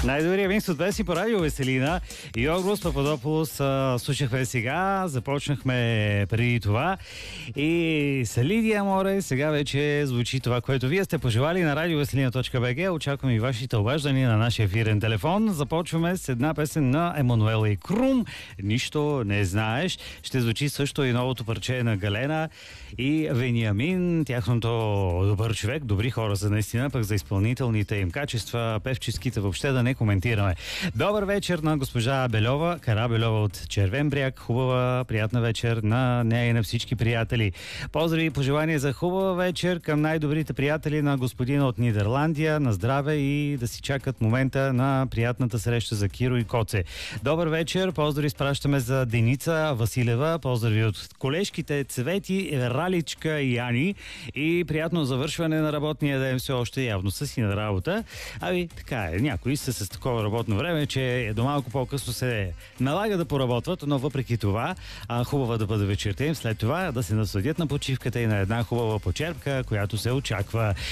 Най-добрият микс от Веси по радио Веселина. Йоргос Пападополос слушахме сега, започнахме преди това. И с Лидия Море сега вече звучи това, което вие сте пожелали на radioveselina.bg. Очакваме и вашите обаждания на нашия ефирен телефон. Започваме с една песен на Емануела и Крум. Нищо не знаеш. Ще звучи също и новото парче на Галена и Вениамин. Тяхното добър човек, добри хора са наистина, пък за изпълнителните им качества, певческите въобще да не коментираме. Добър вечер на госпожа Белова, Карабелова от Червен бряг. Хубава, приятна вечер на нея и на всички приятели. Поздрави и пожелания за хубава вечер към най-добрите приятели на господина от Нидерландия. На здраве и да си чакат момента на приятната среща за Киро и Коце. Добър вечер, поздрави изпращаме за Деница Василева, поздрави от колежките Цвети, Раличка и Яни и приятно завършване на работния ден. Все още явно са си на работа. Ами така е, някои са с такова работно време, че до малко по-късно се налага да поработват, но въпреки това хубава да бъде вечерта им, след това да се насладят на почивката и на една хубава почерпка, която се очаква.